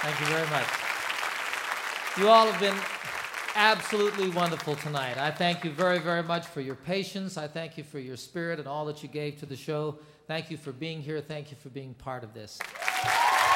Thank you very much. You all have been absolutely wonderful tonight. I thank you very, very much for your patience. I thank you for your spirit and all that you gave to the show. Thank you for being here. Thank you for being part of this.